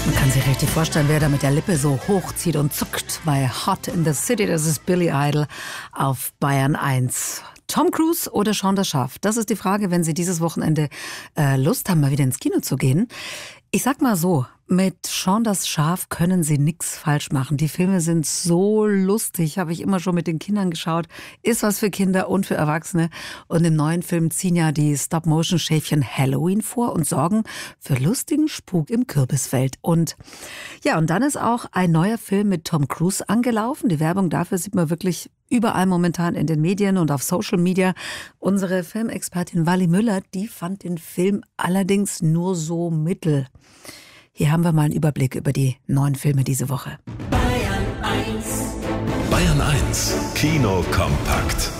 Man kann sich richtig vorstellen, wer da mit der Lippe so hochzieht und zuckt bei Hot in the City. Das ist Billy Idol auf Bayern 1. Tom Cruise oder Shaun das Schaf? Das ist die Frage, wenn Sie dieses Wochenende Lust haben, mal wieder ins Kino zu gehen. Ich sag mal so, mit Shaun das Schaf können Sie nichts falsch machen. Die Filme sind so lustig, habe ich immer schon mit den Kindern geschaut. Ist was für Kinder und für Erwachsene. Und im neuen Film ziehen ja die Stop-Motion-Schäfchen Halloween vor und sorgen für lustigen Spuk im Kürbisfeld. Und ja, und dann ist auch ein neuer Film mit Tom Cruise angelaufen. Die Werbung dafür sieht man wirklich überall momentan in den Medien und auf Social Media. Unsere Filmexpertin Wally Müller, die fand den Film allerdings nur so mittel. Hier haben wir mal einen Überblick über die neuen Filme diese Woche. Bayern 1. Bayern 1, Kino kompakt.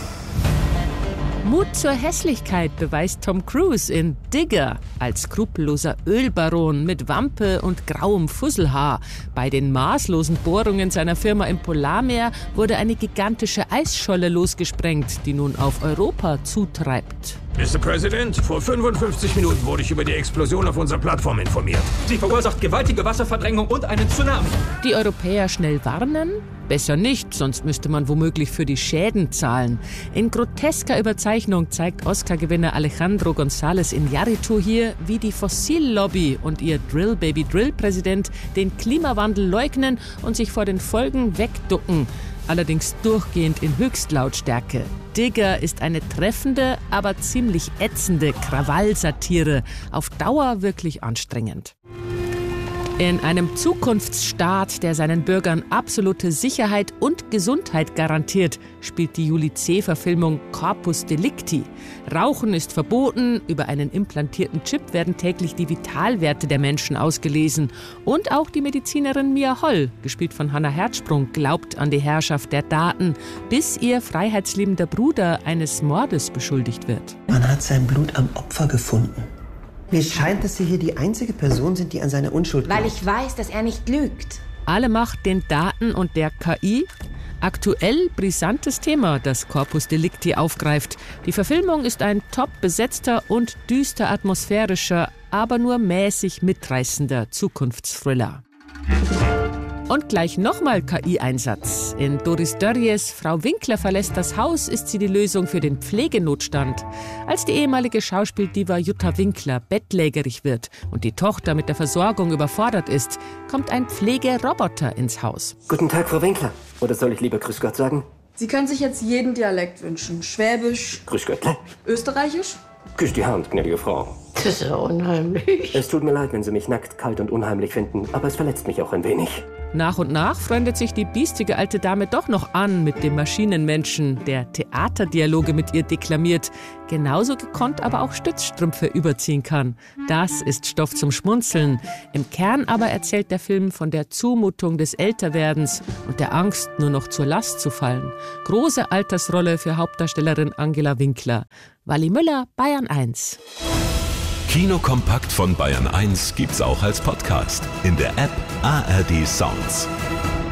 Mut zur Hässlichkeit beweist Tom Cruise in Digger als skrupelloser Ölbaron mit Wampe und grauem Fusselhaar. Bei den maßlosen Bohrungen seiner Firma im Polarmeer wurde eine gigantische Eisscholle losgesprengt, die nun auf Europa zutreibt. Mr. President, vor 55 Minuten wurde ich über die Explosion auf unserer Plattform informiert. Sie verursacht gewaltige Wasserverdrängung und einen Tsunami. Die Europäer schnell warnen? Besser nicht, sonst müsste man womöglich für die Schäden zahlen. In grotesker Überzeichnung zeigt Oscar-Gewinner Alejandro González Iñárritu hier, wie die Fossillobby und ihr Drill-Baby-Drill-Präsident den Klimawandel leugnen und sich vor den Folgen wegducken. Allerdings durchgehend in Höchstlautstärke. Digger ist eine treffende, aber ziemlich ätzende Krawallsatire. Auf Dauer wirklich anstrengend. In einem Zukunftsstaat, der seinen Bürgern absolute Sicherheit und Gesundheit garantiert, spielt die Julie C-Verfilmung Corpus Delicti. Rauchen ist verboten, über einen implantierten Chip werden täglich die Vitalwerte der Menschen ausgelesen. Und auch die Medizinerin Mia Holl, gespielt von Hannah Herzsprung, glaubt an die Herrschaft der Daten, bis ihr freiheitsliebender Bruder eines Mordes beschuldigt wird. Man hat sein Blut am Opfer gefunden. Mir scheint, dass Sie hier die einzige Person sind, die an seine Unschuld glaubt. Weil ich weiß, dass er nicht lügt. Alle Macht den Daten und der KI. Aktuell brisantes Thema, das Corpus Delicti aufgreift. Die Verfilmung ist ein top besetzter und düster atmosphärischer, aber nur mäßig mitreißender Zukunftsthriller. Und gleich nochmal KI-Einsatz. In Doris Dörries Frau Winkler verlässt das Haus ist sie die Lösung für den Pflegenotstand. Als die ehemalige Schauspieldiva Jutta Winkler bettlägerig wird und die Tochter mit der Versorgung überfordert ist, kommt ein Pflegeroboter ins Haus. Guten Tag, Frau Winkler. Oder soll ich lieber Grüß Gott sagen? Sie können sich jetzt jeden Dialekt wünschen. Schwäbisch, Grüß Gott. Österreichisch. Küss die Hand, gnädige Frau. Das ist ja unheimlich. Es tut mir leid, wenn Sie mich nackt, kalt und unheimlich finden, aber es verletzt mich auch ein wenig. Nach und nach freundet sich die biestige alte Dame doch noch an mit dem Maschinenmenschen, der Theaterdialoge mit ihr deklamiert, genauso gekonnt aber auch Stützstrümpfe überziehen kann. Das ist Stoff zum Schmunzeln. Im Kern aber erzählt der Film von der Zumutung des Älterwerdens und der Angst, nur noch zur Last zu fallen. Große Altersrolle für Hauptdarstellerin Angela Winkler. Wally Müller, Bayern 1. Kino kompakt von Bayern 1 gibt's auch als Podcast in der App ARD Sounds.